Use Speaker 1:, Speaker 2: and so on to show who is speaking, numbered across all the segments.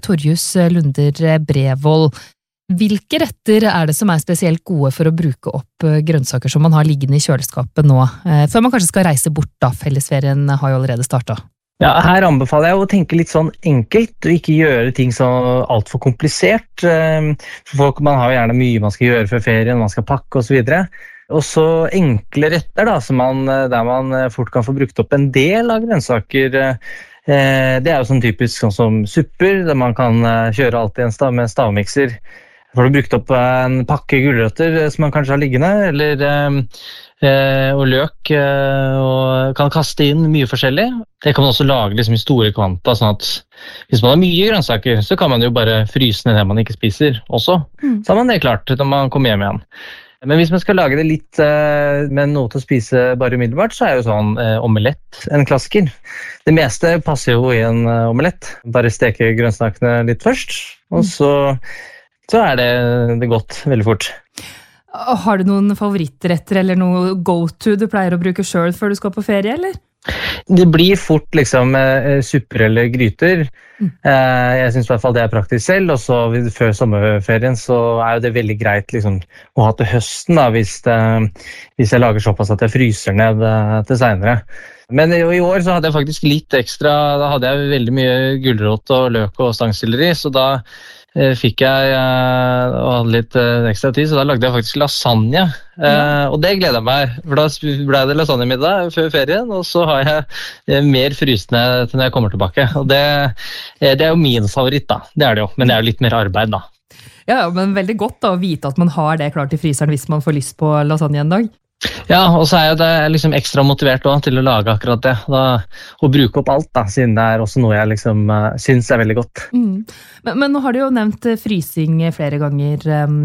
Speaker 1: Torjus Lunder Brevold. Hvilke retter det som spesielt gode for å bruke opp grønnsaker som man har liggende i kjøleskapet nå, før man kanskje skal reise bort da, fellesferien har jo allerede startet?
Speaker 2: Ja, her anbefaler jeg å tenke litt sånn enkelt, og ikke gjøre ting så alt for komplisert. Man har jo gjerne mye man skal gjøre før ferien, man skal pakke og så videre. Og så enkle retter da, der man fort kan få brukt opp en del av grønnsaker. Det jo sånn typisk sånn som supper, der man kan kjøre alt i en med stavmikser. Får du brukt opp en pakke gulrøtter som man kanskje har liggende, eller og løk, og kan kaste inn mye forskjellig. Det kan man også lage liksom i store kvanta, sånn at hvis man har mye grønnsaker, så kan man jo bare fryse ned det man ikke spiser også. Så har man det klart når man kommer hjem igjen. Men hvis man skal lage det litt med noe til å spise bare umiddelbart, så jo sånn omelett en klassiker. Det meste passer jo i en omelett. Bare steke grønnsakene litt først, og så det godt veldig fort.
Speaker 1: Har du noen favorittretter eller noe go-to du pleier å bruke selv før du skal på ferie, eller?
Speaker 2: Det blir fort liksom supper eller gryter. Jeg synes I hvert fall det praktisk selv, og så før sommerferien så jo det veldig greit liksom, å ha til høsten da, hvis jeg lager såpass at jeg fryser ned til senere. Men i år så hadde jeg faktisk litt ekstra, da hadde jeg veldig mye gulrot og løk og stangselleri, så da fikk jeg og hadde litt ekstra tid, så da lagde jeg faktisk lasagne. Og det gleder jeg meg, for da ble det lasagnemiddag før ferien, og så har jeg mer frysende til når jeg kommer tilbake. Og det jo min favoritt da, det det jo, men det jo litt mer arbeid da.
Speaker 1: Ja, men veldig godt da, å vite at man har det klart i fryseren hvis man får lyst på lasagne en dag.
Speaker 2: Ja, og så jo det liksom ekstra motivert også til å lage akkurat det, og bruke opp alt da, siden det også noe jeg liksom synes veldig godt.
Speaker 1: Men nå har du jo nevnt frysing flere ganger.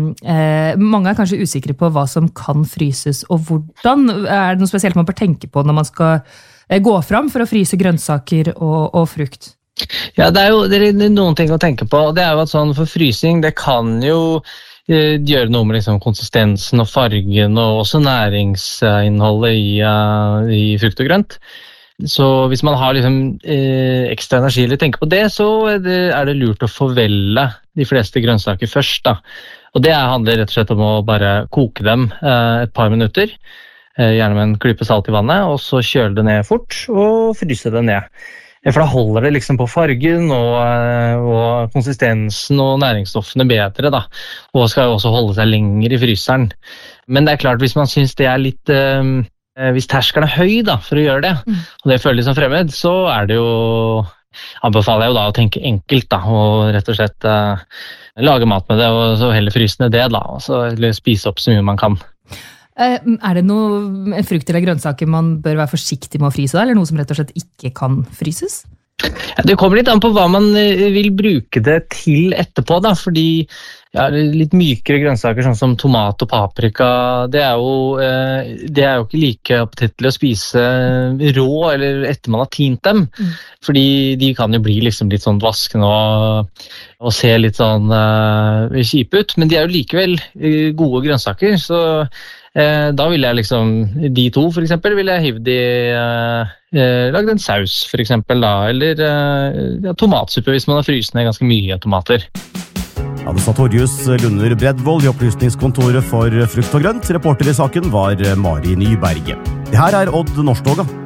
Speaker 1: Mange kanskje usikre på hva som kan fryses, og hvordan det noe spesielt man bør tenke på når man skal gå fram for å fryse grønnsaker og frukt?
Speaker 2: Ja, det jo noen ting å tenke på, og det jo at sånn for frysing, det kan jo gjøre noe med liksom konsistensen og fargen og også næringsinnholdet i frukt og grønt. Så hvis man har liksom ekstra energi eller tenker på det, så det lurt å forvelle de fleste grønnsaker først da. Og det handler rett og slett om å bare koke dem et par minutter, gjerne med en klype salt i vannet, og så kjøle det ned fort og fryse det ned. For da holder det liksom på fargen og konsistensen og næringsstoffene bedre da, og skal jo også holde seg lenger i fryseren. Men det klart, hvis man synes det litt, hvis terskelen høy da, for å gjøre det, og det føles som fremmed, så det jo, anbefaler jeg jo da å tenke enkelt da, og rett og slett lage mat med det, og så heller fryse ned det da, og så spise opp så mye man kan.
Speaker 1: Det noe frukt eller grønnsaker man bør være forsiktig med å fryse, eller noe som rett og slett ikke kan fryses?
Speaker 2: Ja, det kommer litt an på hva man vil bruke det til etterpå da, fordi litt mykere grønnsaker sånn som tomat og paprika, det jo ikke like appetittlig å spise rå eller etter man har tint dem, fordi de kan jo bli liksom litt sånn vaskende og se litt sånn kjipe ut, men de jo likevel gode grønnsaker, så da vil jeg liksom, de to for eksempel, vil jeg hive de, lagd en saus for eksempel da, eller tomatsuppe hvis man har fryst ned ganske mye tomater.
Speaker 3: Ja, det sa Torjus Lunder Brevold i opplysningskontoret for frukt og grønt. Reporter i saken var Mari Nyberg. Det her Odd Norstoga.